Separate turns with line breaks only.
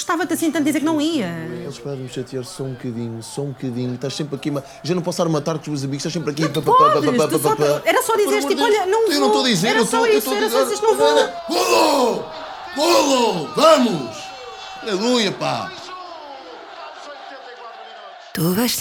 custava-te assim tanto dizer que não ia?
Eles podem me chatear só um bocadinho. Estás sempre aqui, já não posso armatar com os meus amigos, estás sempre aqui.
Era só dizeres, tipo, olha, não vou.
Eu não estou a dizer,
era só isso, não vou.
Golo! Vamos! Aleluia, pá!
Tu vais